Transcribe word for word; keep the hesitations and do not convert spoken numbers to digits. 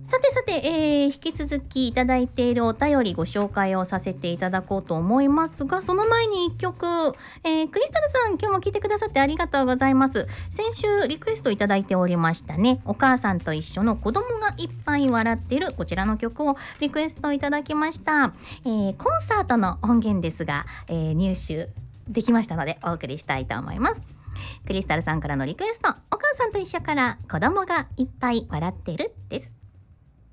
さてさて、えー、引き続きいただいているお便りご紹介をさせていただこうと思いますが、その前にいっきょく、えー、クリスタルさん、今日も聞いてくださってありがとうございます。先週リクエストいただいておりましたね、お母さんと一緒の子供がいっぱい笑っているこちらの曲をリクエストいただきました。えー、コンサートの音源ですが、えー、入手できましたのでお送りしたいと思います。クリスタルさんからのリクエスト、お母さんと一緒から子供がいっぱい笑ってるです。